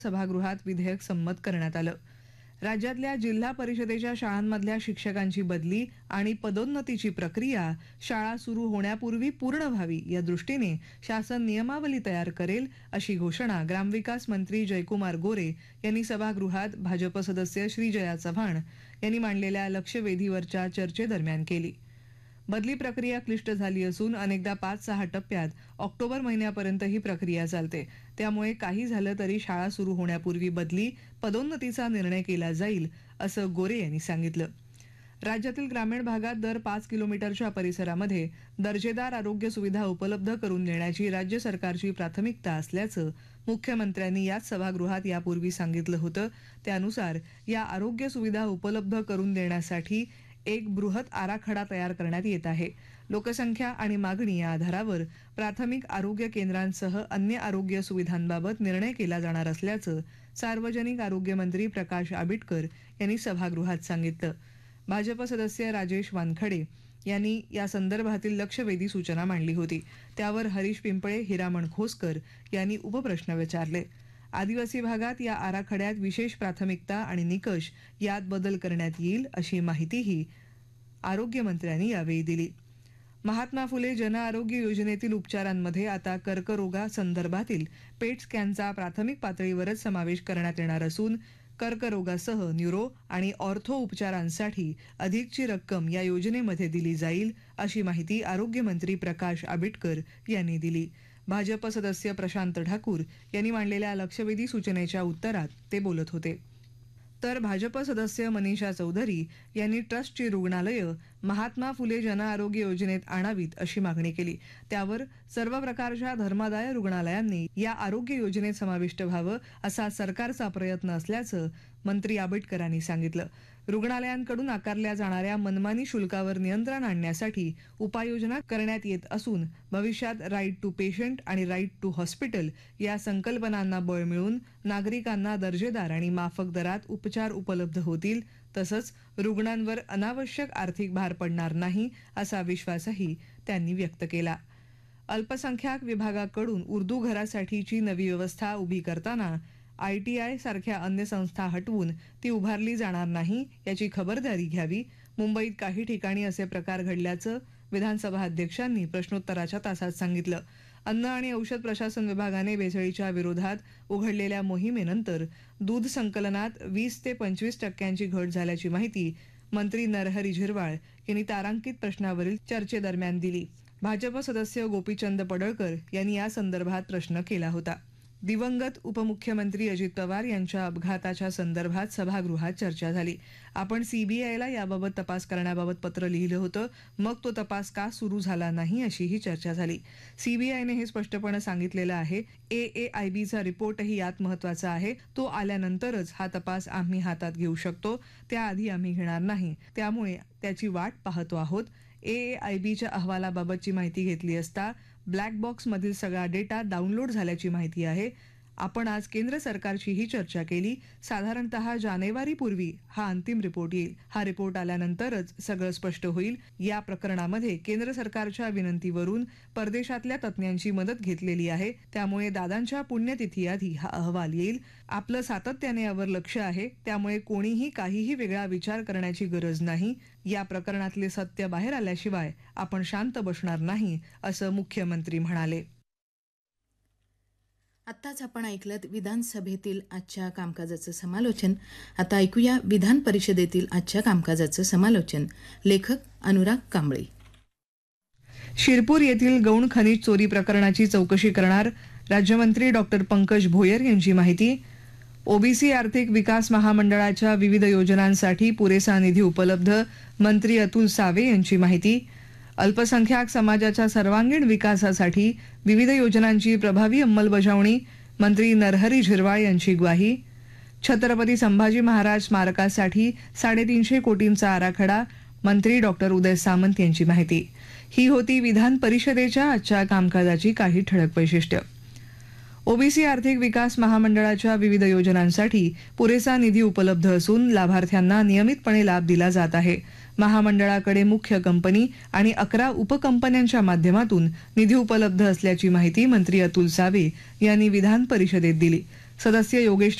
सभागृहात विधेयक संमत करण्यात आलं. राज्यातल्या जिल्हा परिषदेच्या शाळांमधल्या शिक्षकांची बदली आणि पदोन्नतीची प्रक्रिया शाळा सुरू होण्यापूर्वी पूर्ण व्हावी या दृष्टीने शासन नियमावली तयार करेल अशी घोषणा ग्रामविकास मंत्री जयकुमार गोरे यांनी सभागृहात भाजप सदस्य श्रीजया चव्हाण यांनी मांडलेल्या लक्षवेधीवरच्या चर्चेदरम्यान केली. बदली प्रक्रिया क्लिष्ट झाली असून अनेकदा 5-6 टप्प्यात ऑक्टोबर महिन्यापर्यंत ही प्रक्रिया चालते. त्यामुळे काही झालं तरी शाळा सुरू होण्यापूर्वी बदली पदोन्नतीचा निर्णय केला जाईल असं गोरे यांनी सांगितलं. राज्यातील ग्रामीण भागात दर 5 किलोमीटरच्या परिसरामध्ये दर्जेदार आरोग्य सुविधा उपलब्ध करून देण्याची राज्य सरकारची प्राथमिकता असल्याचं मुख्यमंत्र्यांनी याच सभागृहात यापूर्वी सांगितलं होतं. त्यानुसार या आरोग्य सुविधा उपलब्ध करून देण्यासाठी एक बृहत आराखडा तयार करण्यात येत आहे. लोकसंख्या आणि मागणी या आधारावर प्राथमिक आरोग्य केंद्रांसह अन्य आरोग्य सुविधांबाबत निर्णय केला जाणार असल्याचं सार्वजनिक आरोग्य मंत्री प्रकाश आंबेडकर यांनी सभागृहात सांगितलं. भाजप सदस्य राजेश वानखडे यांनी या संदर्भातील लक्षवेधी सूचना मांडली होती. त्यावर हरीश पिंपळे, हिरामण खोसकर यांनी उपप्रश्न विचारले. आदिवासी भागात या आराखड्यात विशेष प्राथमिकता आणि निकष यात बदल करण्यात येईल अशी माहितीही आरोग्यमंत्र्यांनी यावेळी दिली. महात्मा फुले जन आरोग्य योजनेतील उपचारांमध्ये आता कर्करोगासंदर्भातील पेट स्कॅनचा प्राथमिक पातळीवरच समावेश करण्यात येणार असून कर्करोगासह न्यूरो आणि ऑर्थो उपचारांसाठी अधिकची रक्कम या योजनेमध्ये दिली जाईल अशी माहिती आरोग्यमंत्री प्रकाश आंबेडकर यांनी दिली. भाजप सदस्य प्रशांत ठाकूर यांनी मांडलेल्या लक्षवेधी सूचनेच्या उत्तरात ते बोलत होते. तर भाजप सदस्य मनीषा चौधरी यांनी ट्रस्टची रुग्णालयं महात्मा फुले जन आरोग्य योजनेत आणावीत अशी मागणी केली. त्यावर सर्व प्रकारच्या धर्मादाय रुग्णालयांनी या आरोग्य योजनेत समाविष्ट व्हावं असा सरकारचा प्रयत्न असल्याचं मंत्री आंबेडकरांनी सांगितलं. रुग्णालयांकडून आकारल्या जाणाऱ्या मनमानी शुल्कावर नियंत्रण आणण्यासाठी उपाययोजना करण्यात येत असून भविष्यात राईट टू पेशंट आणि राईट टू हॉस्पिटल या संकल्पनांना बळ मिळून नागरिकांना दर्जेदार आणि माफक दरात उपचार उपलब्ध होतील. तसंच रुग्णांवर अनावश्यक आर्थिक भार पडणार नाही असा विश्वासही त्यांनी व्यक्त केला. अल्पसंख्याक विभागाकडून उर्दू घरासाठीची नवी व्यवस्था उभी करताना ITI सारख्या अन्य संस्था हटवून ती उभारली जाणार नाही याची खबरदारी घ्यावी. मुंबईत काही ठिकाणी असे प्रकार घडल्याचं विधानसभा अध्यक्षांनी प्रश्नोत्तराच्या तासात सांगितलं. अन्न आणि औषध प्रशासन विभागाने भेसळीच्या विरोधात उघडलेल्या मोहिमेनंतर दूध संकलनात 20 ते 25% घट झाल्याची माहिती मंत्री नरहरी झिरवाळ यांनी तारांकित प्रश्नावरील चर्चेदरम्यान दिली. भाजप सदस्य गोपीचंद पडळकर यांनी या संदर्भात प्रश्न केला होता. दिवंगत उपमुख्यमंत्री अजित पवार यांच्या अपघाताच्या संदर्भात सभागृहात चर्चा झाली. आपण CBIला याबाबत तपास करण्याबाबत पत्र लिहिलं होतं, मग तो तपास का सुरू झाला नाही अशीही चर्चा झाली. CBIने हे स्पष्टपणे सांगितलेलं आहे. AAIBचा रिपोर्टही यात महत्वाचा आहे. तो आल्यानंतरच हा तपास आम्ही हातात घेऊ शकतो, त्याआधी आम्ही घेणार नाही. त्यामुळे त्याची वाट पाहतो आहोत. AAIBच्या अहवालाबाबतची माहिती घेतली असता ब्लॅक बॉक्समधील सगळा डेटा डाउनलोड झाल्याची माहिती आहे. आपण आज केंद्र सरकारचीही चर्चा केली. साधारणतः जानेवारीपूर्वी हा अंतिम रिपोर्ट येईल. हा रिपोर्ट आल्यानंतरच सगळं स्पष्ट होईल. या प्रकरणामध्ये केंद्र सरकारच्या विनंतीवरून परदेशातल्या तज्ज्ञांची मदत घेतलेली आहे. त्यामुळे दादांच्या पुण्यतिथीआधी हा अहवाल येईल. आपलं सातत्याने यावर लक्ष आहे. त्यामुळे कोणीही काहीही वेगळा विचार करण्याची गरज नाही. या प्रकरणातले सत्य बाहेर आल्याशिवाय आपण शांत बसणार नाही असं मुख्यमंत्री म्हणाले. आत्ताच आपण ऐकलं विधानसभेतील आजच्या कामकाजाचं समालोचन. आता ऐकूया विधान परिषदेतील आजच्या कामकाजाचं समालोचन. लेखक अनुराग कांबळे. शिरपूर येथील गौण खनिज चोरी प्रकरणाची चौकशी करणार राज्यमंत्री डॉक्टर पंकज भोयर यांची माहिती. ओबीसी आर्थिक विकास महामंडळाच्या विविध योजनांसाठी पुरेसा निधी उपलब्ध मंत्री अतुल सावे यांची माहिती. अल्पसंख्याक समाजाच्या सर्वांगीण विकासासाठी विविध योजनांची प्रभावी अंमलबजावणी मंत्री नरहरी झिरवाळ यांची ग्वाही. छत्रपती संभाजी महाराज स्मारकासाठी 350 कोटींचा आराखडा मंत्री डॉक्टर उदय सामंत यांची माहिती. ही होती विधान परिषदेच्या आजच्या कामकाजाची काही ठळक वैशिष्ट्य. ओबीसी आर्थिक विकास महामंडळाच्या विविध योजनांसाठी पुरेसा निधी उपलब्ध असून लाभार्थ्यांना नियमितपणे लाभ दिला जात आहे. महामंडळाकडे मुख्य कंपनी आणि 11 उपकंपन्यांच्या माध्यमातून निधी उपलब्ध असल्याची माहिती मंत्री अतुल सावे यांनी विधान परिषदेत दिली. सदस्य योगेश